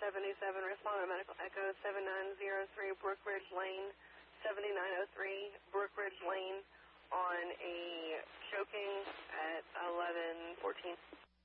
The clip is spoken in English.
77, respond to Medical Echo 7903 Brookridge Lane, 7903 Brookridge Lane on a choking at 11:14.